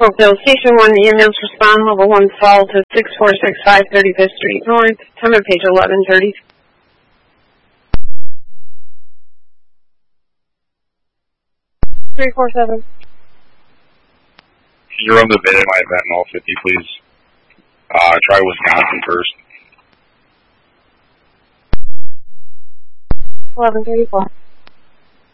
Oakville Station 1, EMS respond, level 1 fall to 6465 35th Street North, time of page 1130. (347) Can you run the bid in my event in all 50, please? Try Wisconsin first. 1134.